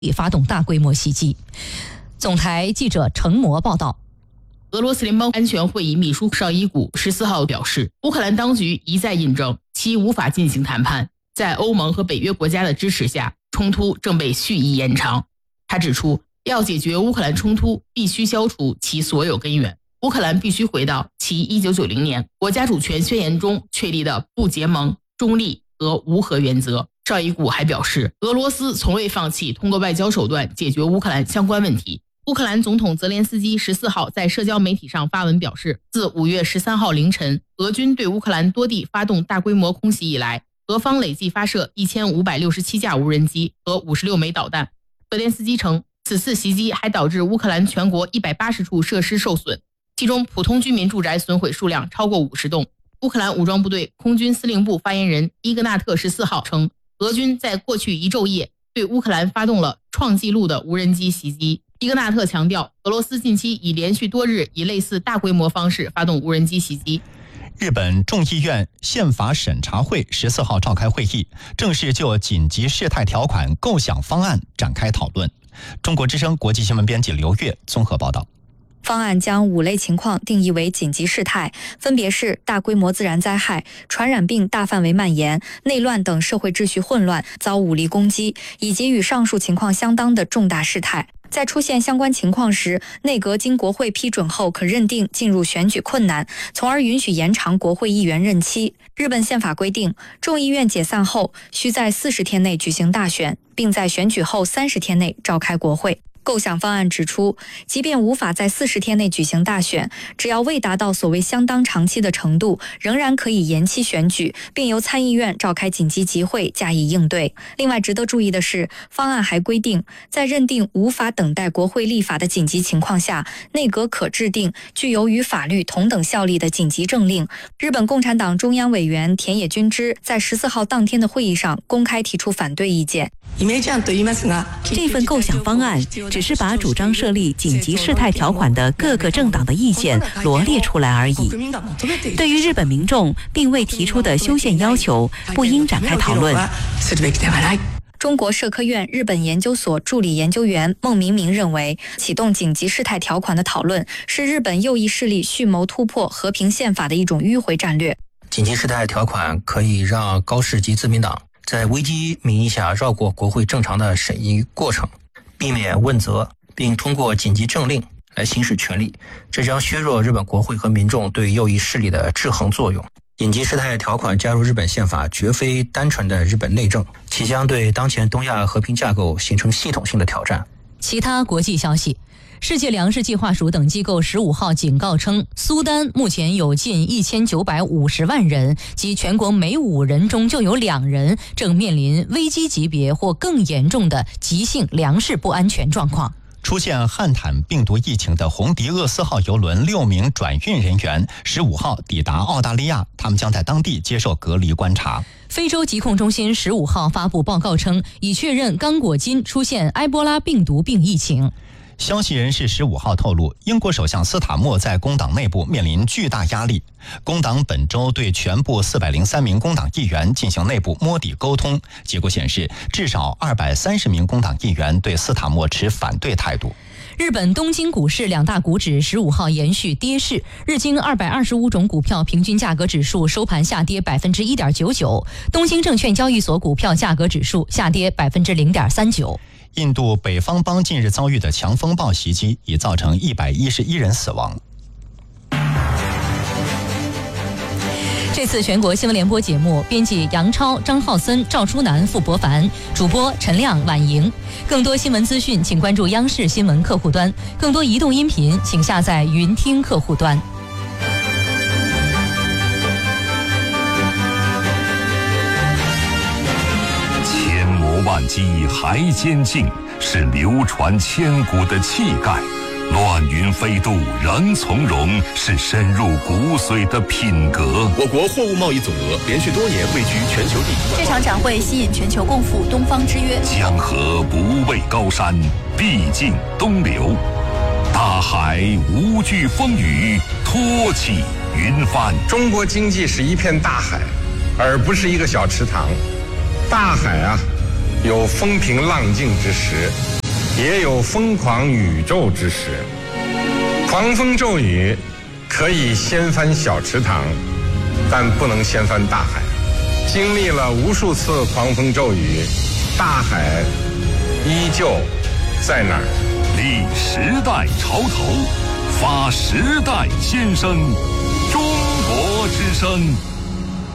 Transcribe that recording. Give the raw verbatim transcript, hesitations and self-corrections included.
发动大规模袭击。总台记者程模报道。 俄罗斯联邦安全会议秘书绍伊古十四号表示，乌克兰当局一再印证其无法进行谈判，在欧盟和北约国家的支持下，冲突正被蓄意延长。他指出，要解决乌克兰冲突，必须消除其所有根源。乌克兰必须回到其一九九零年国家主权宣言中确立的不结盟、中立和无核原则。绍伊古还表示，俄罗斯从未放弃通过外交手段解决乌克兰相关问题。乌克兰总统泽连斯基十四号在社交媒体上发文表示，自五月十三号凌晨俄军对乌克兰多地发动大规模空袭以来，俄方累计发射一千五百六十七架无人机和五十六枚导弹。泽连斯基称，此次袭击还导致乌克兰全国一百八十处设施受损，其中普通居民住宅损毁数量超过五十栋。乌克兰武装部队空军司令部发言人伊格纳特十四号称，俄军在过去一昼夜对乌克兰发动了创纪录的无人机袭击。伊格纳特强调，俄罗斯近期已连续多日以类似大规模方式发动无人机袭击。 日本众议院宪法审查会十四号召开会议，正式就紧急事态条款构想方案展开讨论。中国之声国际新闻编辑刘月综合报道。 方案将五类情况定义为紧急事态，分别是大规模自然灾害、传染病大范围蔓延、内乱等社会秩序混乱遭武力攻击，以及与上述情况相当的重大事态。在出现相关情况时，内阁经国会批准后可认定进入选举困难，从而允许延长国会议员任期。日本宪法规定，众议院解散后需在四十天内举行大选，并在选举后三十天内召开国会。构想方案指出，即便无法在四十天内举行大选，只要未达到所谓相当长期的程度，仍然可以延期选举，并由参议院召开紧急集会加以应对。另外值得注意的是，方案还规定，在认定无法等待国会立法的紧急情况下，内阁可制定具有与法律同等效力的紧急政令。日本共产党中央委员田野君之在十四号当天的会议上公开提出反对意见。 这份构想方案只是把主张设立紧急事态条款的各个政党的意见罗列出来而已。对于日本民众并未提出的修宪要求，不应展开讨论。 中国社科院日本研究所助理研究员孟明明认为，启动紧急事态条款的讨论是日本右翼势力蓄谋突破和平宪法的一种迂回战略。 紧急事态条款可以让高市及自民党在危机名义下绕过国会正常的审议过程，避免问责，并通过紧急政令来行使权力，这将削弱日本国会和民众对右翼势力的制衡作用。紧急事态条款加入日本宪法绝非单纯的日本内政，其将对当前东亚和平架构形成系统性的挑战。 其他国际消息，世界粮食计划署等机构十五号警告称，苏丹目前有近一千九百五十万人，即全国每五人中就有两人正面临危机级别或更严重的急性粮食不安全状况。 出现汉坦病毒疫情的红迪厄斯号邮轮六名转运人员十五号抵达澳大利亚，他们将在当地接受隔离观察。 非洲疾控中心十五号发布报告称，已确认刚果金出现埃博拉病毒病疫情。 消息人士十五号透露，英国首相斯塔默在工党内部面临巨大压力。工党本周对全部四百零三名工党议员进行内部摸底沟通，结果显示，至少二百三十名工党议员对斯塔默持反对态度。 日本东京股市两大股指十五号延续跌势，日经二百二十五种股票平均价格指数收盘下跌百分之一点九九，东京证券交易所股票价格指数下跌百分之零点三九。 印度北方邦近日遭遇的强风暴袭击，已造成一百一十一人死亡。 这次全国新闻联播节目，编辑杨超、张浩森、赵初南、傅博凡，主播陈亮、婉莹。更多新闻资讯，请关注央视新闻客户端；更多移动音频，请下载云听客户端。 千磨万击还坚劲，是流传千古的气概。乱云飞渡仍从容，是深入骨髓的品格。 我国货物贸易总额连续多年位居全球第一。 这场展会吸引全球共赴东方之约。 江河不畏高山，必尽东流。大海无惧风雨，托起云帆。 中国经济是一片大海，而不是一个小池塘。大海啊， 有风平浪静之时，也有疯狂宇宙之时。狂风骤雨可以掀翻小池塘，但不能掀翻大海。经历了无数次狂风骤雨，大海依旧在那儿。 立时代潮头，发时代先声，中国之声。